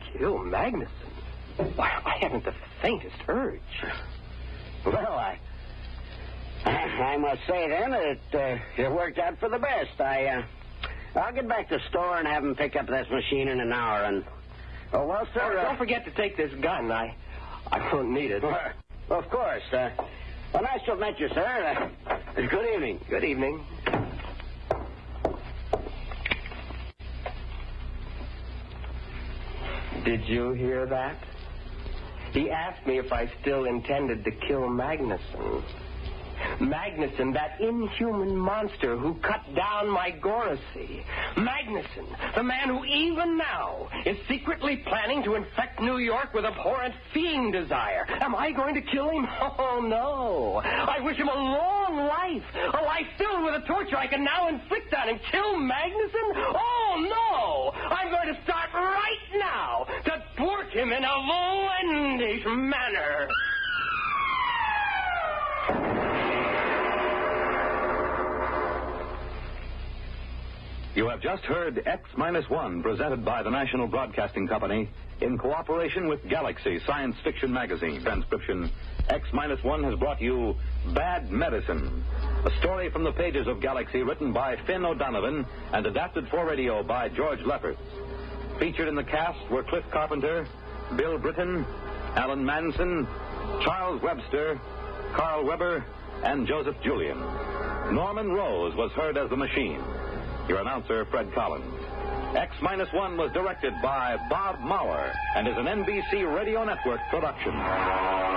Kill Magnuson? Why, I haven't the faintest urge. Well, I must say, then, it worked out for the best. I'll get back to the store and have him pick up this machine in an hour. And, well, sir... don't forget to take this gun. I won't need it. Of course. Well, nice to have met you, sir. Good evening. Good evening. Did you hear that? He asked me if I still intended to kill Magnuson. Magnuson, that inhuman monster who cut down my Goracy. Magnuson, the man who even now is secretly planning to infect New York with abhorrent fiend desire. Am I going to kill him? Oh, no. I wish him a long life. A life filled with a torture I can now inflict on him. Kill Magnuson? Oh, no. I'm going to start right now to thwart him in a low-endish manner. You have just heard X-1, presented by the National Broadcasting Company in cooperation with Galaxy Science Fiction Magazine. Transcription, X-1 has brought you Bad Medicine, a story from the pages of Galaxy written by Finn O'Donovan and adapted for radio by George Lefferts. Featured in the cast were Cliff Carpenter, Bill Britton, Alan Manson, Charles Webster, Carl Weber, and Joseph Julian. Norman Rose was heard as the machine. Your announcer, Fred Collins. X-1 was directed by Bob Maurer and is an NBC Radio Network production.